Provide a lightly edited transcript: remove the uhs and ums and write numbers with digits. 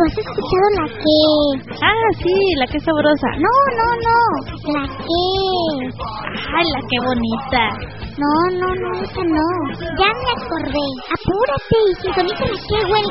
has escuchado la que? Ah, sí, la que es sabrosa. No, la que. Ay, la que bonita. No, esa no. Ya me acordé. Apúrate y sintoniza la que, güey.